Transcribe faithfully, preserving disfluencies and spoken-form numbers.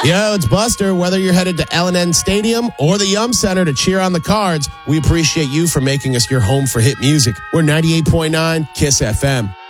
Yo, it's Buster. Whether you're headed to L and N Stadium or the Yum Center to cheer on the Cards, we appreciate you for making us your home for hit music. We're ninety-eight point nine KISS F M.